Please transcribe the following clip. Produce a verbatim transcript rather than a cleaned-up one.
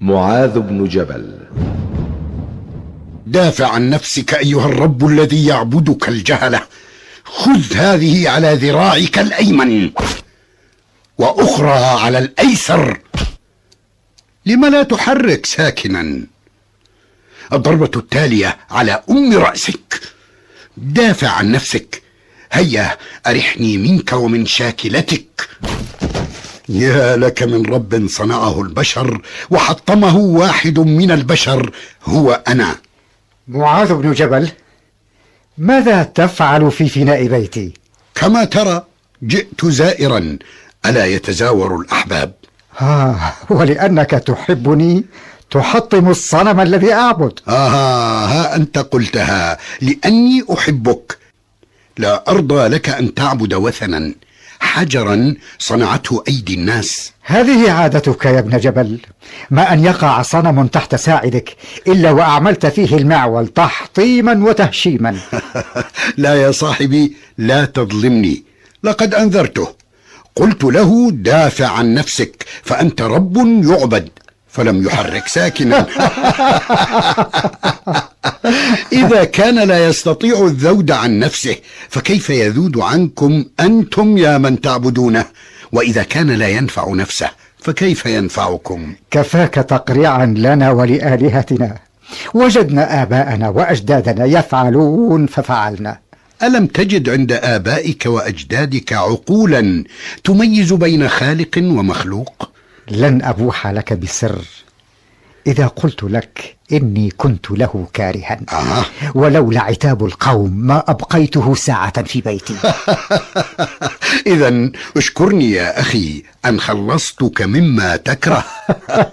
معاذ بن جبل. دافع عن نفسك أيها الرب الذي يعبدك الجهلة. خذ هذه على ذراعك الأيمن وأخرى على الأيسر. لم لا تحرك ساكنا؟ الضربة التالية على أم رأسك. دافع عن نفسك. هيا أرحني منك ومن شاكلتك. يا لك من رب صنعه البشر وحطمه واحد من البشر، هو أنا. معاذ بن جبل، ماذا تفعل في فناء بيتي؟ كما ترى جئت زائرا، ألا يتزاور الأحباب؟ آه، ولأنك تحبني تحطم الصنم الذي أعبد. آه ها أنت قلتها. لأني أحبك لا أرضى لك أن تعبد وثنا، حجرا صنعته أيدي الناس. هذه عادتك يا ابن جبل، ما أن يقع صنم تحت ساعدك إلا وأعملت فيه المعول تحطيما وتهشيما. لا يا صاحبي، لا تظلمني. لقد أنذرته، قلت له دافع عن نفسك فأنت رب يعبد، فلم يحرك ساكنا. إذا كان لا يستطيع الذود عن نفسه فكيف يذود عنكم أنتم يا من تعبدونه؟ وإذا كان لا ينفع نفسه فكيف ينفعكم؟ كفاك تقريعا لنا ولآلهتنا. وجدنا آباءنا وأجدادنا يفعلون ففعلنا. ألم تجد عند آبائك وأجدادك عقولا تميز بين خالق ومخلوق؟ لن أبوح لك بسر إذا قلت لك إني كنت له كارها. آه. ولولا عتاب القوم ما أبقيته ساعة في بيتي. إذن اشكرني يا أخي أن خلصتك مما تكره.